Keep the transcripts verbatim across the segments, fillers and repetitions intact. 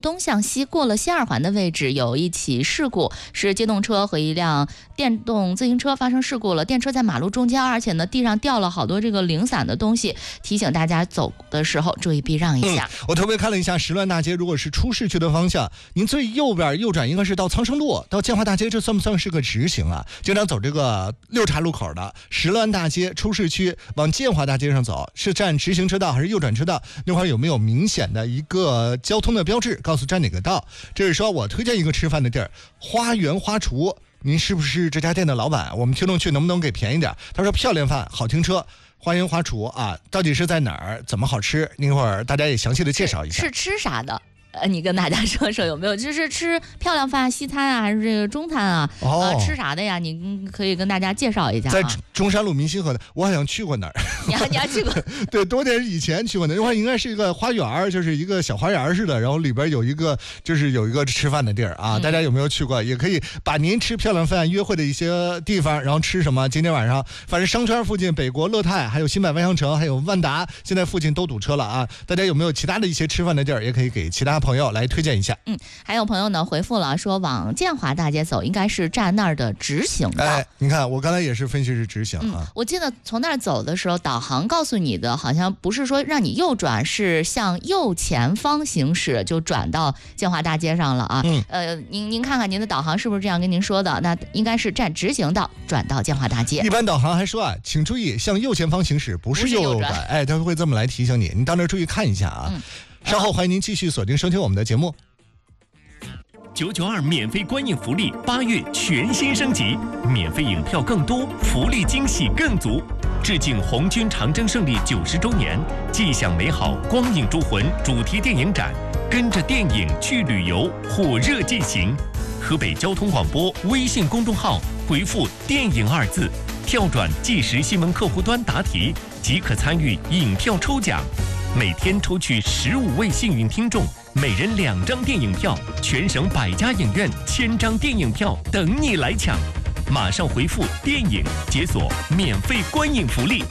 东向西过了西二环的位置有一起事故，是机动车和一辆电动自行车发生事故了，电车在马路中间，而且呢地上掉了好多这个零散的东西，提醒大家走的时候注意避让一下。 嗯、我特别看了一下石乱大街，如果是出市区的方向，您最右边右转应该是到苍生路到建华大街，这算不算是个直行啊？经常走这个六岔路口的石乱大街出市区往建华大街上走，是站直行车道还是右转车道？那块有没有明显的一个交通的标志？告诉站哪个道。这是说我推荐一个吃饭的地儿，花园花厨，您是不是这家店的老板？我们听众去能不能给便宜点？他说漂亮饭好停车，花园花厨啊，到底是在哪儿？怎么好吃？那会儿大家也详细的介绍一下。 是吃啥的？呃，你跟大家说说有没有，就是吃漂亮饭、西餐啊，还是这个中餐啊？哦、呃，吃啥的呀？你可以跟大家介绍一下、啊。 在中山路明星河的，我好像去过那儿。 你还你还去过？ 对，多年以前去过那，那块应该是一个花园，就是一个小花园似的，然后里边有一个就是有一个吃饭的地儿啊。嗯、大家有没有去过？也可以把您吃漂亮饭、约会的一些地方，然后吃什么？今天晚上，反正商圈附近，北国乐泰，还有新百万象城，还有万达，现在附近都堵车了啊。大家有没有其他的一些吃饭的地儿？也可以给其他朋友来推荐一下。 嗯，还有朋友呢回复了说，往建华大街走应该是站那儿的直行道。 哎，你看我刚才也是分析是直行啊。 嗯、我记得从那儿走的时候，导航告诉你的好像不是说让你右转，是向右前方行驶，就转到建华大街上了啊。嗯，呃，您您看看您的导航是不是这样跟您说的？那应该是站直行道转到建华大街。 一般导航还说啊，请注意向右前方行驶，不是右转。哎，他会这么来提醒你，你到那儿注意看一下啊。嗯、稍后欢迎您继续锁定收听我们的节目。 九九二免费观影福利八月全新升级，免费影票更多，福利惊喜更足。致敬红军长征胜利九十周年，既享美好光影铸魂主题电影展，跟着电影去旅游，火热进行。河北交通广播微信公众号回复电影二字，跳转即时新闻客户端答题，即可参与影票抽奖。每天抽取十五位幸运听众，每人两张电影票，全省百家影院千张电影票等你来抢。马上回复电影解锁免费观影福利。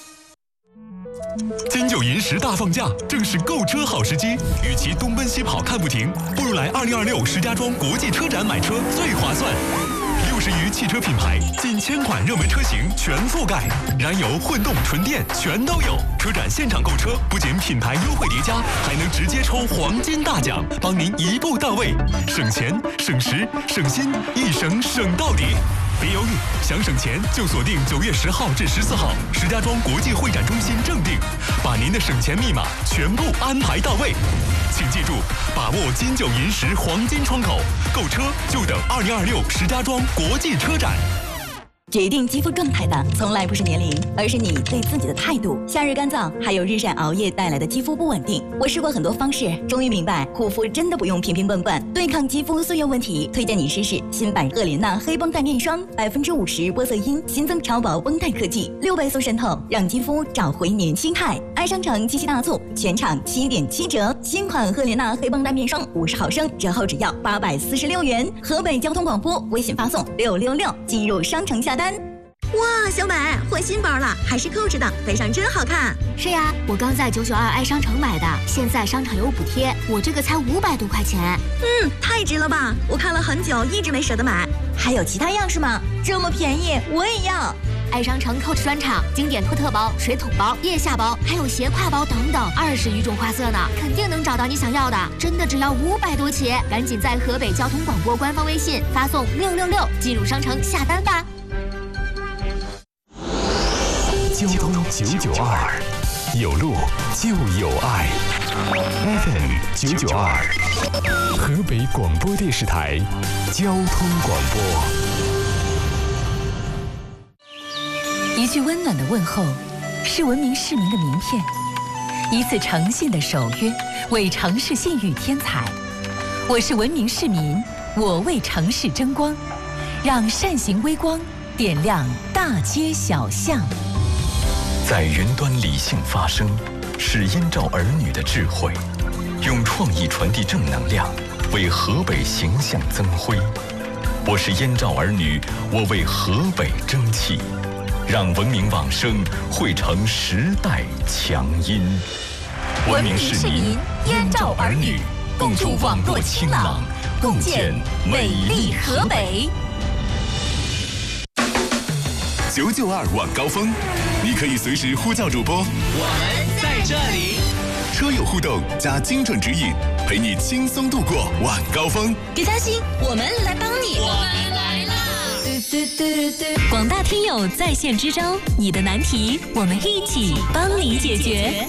金九银十大放假，正是购车好时机。与其东奔西跑看不停，不如来二零二六石家庄国际车展买车最划算。六十余汽车品牌，近千款热门车型全覆盖，燃油、混动、纯电全都有。车展现场购车，不仅品牌优惠叠加，还能直接抽黄金大奖，帮您一步到位，省钱、省时、省心，一省省到底。别犹豫，想省钱就锁定九月十号至十四号石家庄国际会展中心正定，把您的省钱密码全部安排到位。请记住，把握金九银十黄金窗口，购车就等二零二六石家庄国际车展。 决定肌肤状态的从来不是年龄，而是你对自己的态度。夏日干燥，还有日晒熬夜带来的肌肤不稳定，我试过很多方式，终于明白护肤真的不用瓶瓶罐罐。对抗肌肤岁月问题，推荐你试试新版赫莲娜黑绷带面霜，百分之五十玻色因，新增超薄绷带科技，六倍速渗透，让肌肤找回年轻态。爱商城七夕大促，全场七点七折，新款赫莲娜黑绷带面霜五十毫升，折后只要八百四十六元。河北交通广播微信发送六六六进入商城下单。 哇，小美换新包了，还是扣着的，背上真好看。 是呀，我刚在九九二爱商城买的，现在商场有补贴，我这个才五百多块钱。 嗯，太值了吧！我看了很久，一直没舍得买。 还有其他样式吗？这么便宜，我也要。 爱商城 Coach 专场，经典托特包、水桶包、腋下包，还有斜挎包等等，二十余种花色呢，肯定能找到你想要的。真的只要五百多起，赶紧在河北交通广播官方微信发送六六六进入商城下单吧。 交通九九二，有路就有爱。F M 九九二，河北广播电视台交通广播。 一句温暖的问候，是文明市民的名片；一次诚信的守约，为城市信誉添彩。我是文明市民，我为城市争光，让善行微光点亮大街小巷。 在云端理性发声，是燕赵儿女的智慧，用创意传递正能量，为河北形象增辉。我是燕赵儿女，我为河北争气，让文明往生汇成时代强音。 文明市民，燕赵儿女， 共筑网络晴朗，共建美丽河北。 九九二晚高峰，你可以随时呼叫主播， 我们在这里。 车友互动加精准指引，陪你轻松度过晚高峰。 别担心，我们来帮你。 我们来啦！ 广大听友在线支招，你的难题我们一起帮你解决。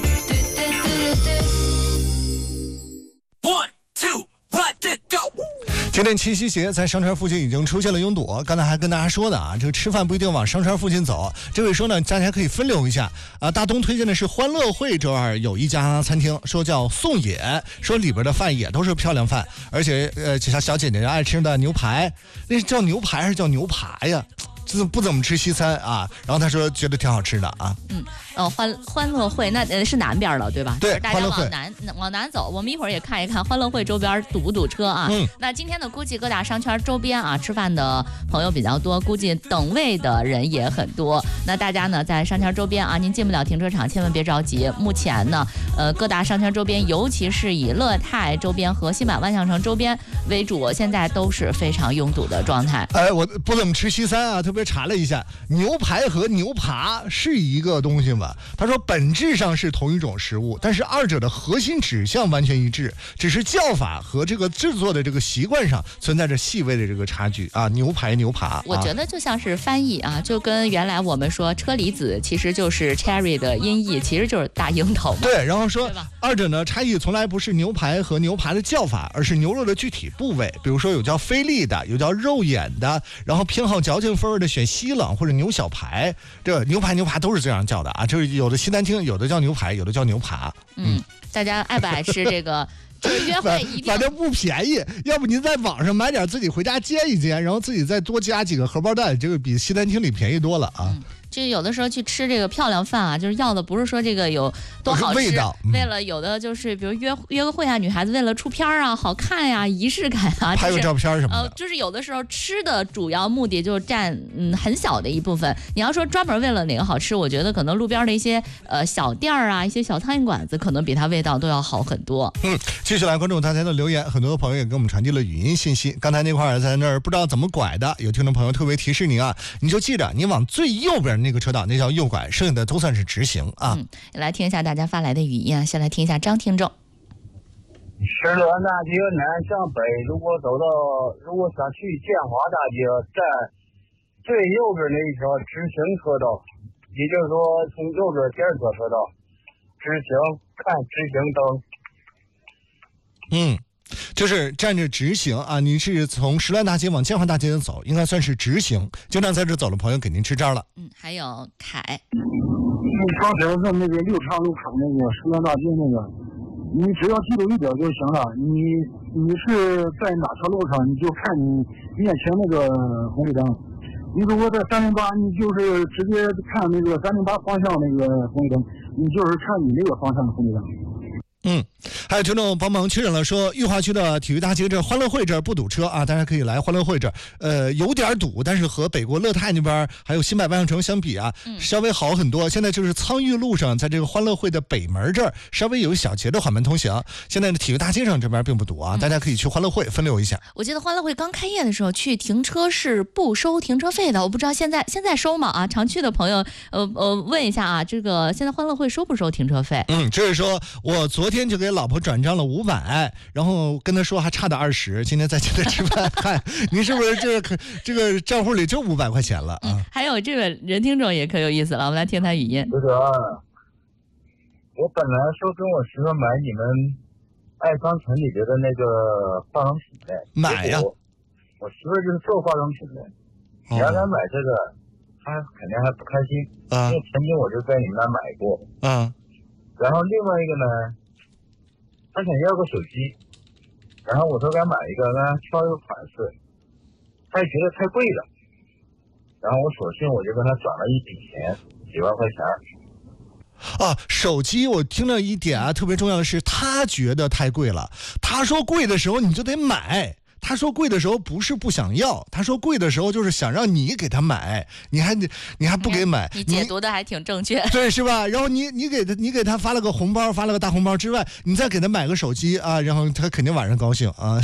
One two let it go。 今天七夕节在商圈附近已经出现了拥堵，刚才还跟大家说的啊，这个吃饭不一定往商圈附近走。这位说呢，大家可以分流一下啊。大东推荐的是欢乐汇这儿有一家餐厅，说叫宋野，说里边的饭也都是漂亮饭，而且呃，小小姐姐爱吃的牛排，那是叫牛排还是叫牛扒呀？就是不怎么吃西餐啊，然后他说觉得挺好吃的啊。 嗯，呃，欢欢乐汇那呃是南边了，对吧？ 对， 大家往南往南走，我们一会儿也看一看欢乐汇周边堵不堵车啊。嗯，那今天呢，估计各大商圈周边啊，吃饭的朋友比较多，估计等位的人也很多。那大家呢，在商圈周边啊，您进不了停车场，千万别着急。目前呢，呃，各大商圈周边，尤其是以乐泰周边和新版万象城周边为主，现在都是非常拥堵的状态。 哎，我不怎么吃西餐啊，特别查了一下，牛排和牛扒是一个东西吗？他说本质上是同一种食物，但是二者的核心指向完全一致，只是叫法和这个制作的这个习惯上存在着细微的这个差距啊。牛排牛扒， 我觉得就像是翻译啊，就跟原来我们说车厘子其实就是 cherry 的音译，其实就是大樱桃嘛。 对，然后说二者呢差异从来不是牛排和牛扒的叫法，而是牛肉的具体部位。比如说有叫菲力的，有叫肉眼的，然后偏好嚼劲风味的选西冷或者牛小排，这牛排牛扒都是这样叫的啊。就是有的西餐厅有的叫牛排，有的叫牛扒。 嗯，大家爱不爱吃这个？就是约会一定反正不便宜，要不您在网上买点自己回家煎一煎，然后自己再多加几个荷包蛋，这个比西餐厅里便宜多了啊。 嗯，就有的时候去吃这个漂亮饭啊，就是要的不是说这个有多好吃， 味道、嗯、 为了有的就是比如约约个会啊，女孩子为了出片啊、好看呀、啊、仪式感啊， 拍个照片什么的、 呃，就是有的时候吃的主要目的就是占嗯很小的一部分。你要说专门为了哪个好吃，我觉得可能路边的一些呃小店啊、一些小餐饮馆子，可能比它味道都要好很多。 嗯，继续来关注大家的留言，很多朋友也给我们传递了语音信息。刚才那块儿在那儿不知道怎么拐的，有听众朋友特别提示你啊，你就记着，你往最右边那个车道那叫右拐，剩下的都算是直行啊。 嗯，来听一下大家发来的语音啊，先来听一下张听众。 石轮大街南向北，如果走到，如果想去建华大街，在最右边那一条直行车道，也就是说从右边第二条车道直行，看直行灯。 嗯，就是站着直行啊，你是从石乱大街往建华大街走，应该算是直行。经常在这走的朋友给您支招了。 嗯，还有凯， 你刚才问那个六岔路口那个石乱大街那个，你只要记住一点就行了。你你是在哪条路上，你就看你面前那个红绿灯。你如果在三零八，你就是直接看那个三零八方向那个红绿灯，你就是看你那个方向的红绿灯。 嗯，还有听众帮忙确认了，说裕华区的体育大街这欢乐汇这儿不堵车啊，大家可以来欢乐汇这儿，呃，有点堵，但是和北国乐泰那边还有新百万象城相比啊，嗯、稍微好很多。现在就是苍玉路上，在这个欢乐汇的北门这儿稍微有小节的缓慢通行。现在的体育大街上这边并不堵啊，嗯、大家可以去欢乐汇分流一下。 我记得欢乐汇刚开业的时候去停车是不收停车费的，我不知道现在现在收吗？啊，常去的朋友，呃呃，问一下啊，这个现在欢乐汇收不收停车费？ 嗯，就是说我昨天。今天就给老婆转账了五百，然后跟他说还差的二十。今天在请他吃饭，看您是不是这个这个账户里就五百块钱了啊、嗯？ 还有这个人听众也可有意思了，我们来听他语音。 这个，我本来说跟我媳妇买你们爱商城里边的那个化妆品的， 买呀、啊！ 我媳妇就是做化妆品的，原来买这个，她肯定还不开心，啊、因为曾经我就在你们那买过， 啊。 然后另外一个呢，他想要个手机，然后我说给他买一个，让他挑一个款式，他也觉得太贵了，然后我索性我就跟他转了一笔钱，几万块钱。 啊，手机我听到一点啊，特别重要的是，他觉得太贵了，他说贵的时候你就得买。 他说贵的时候不是不想要，他说贵的时候就是想让你给他买，你还你还不给买， 你解读的还挺正确， 对，是吧？然后你你给他你给他发了个红包，发了个大红包之外，你再给他买个手机啊，然后他肯定晚上高兴啊。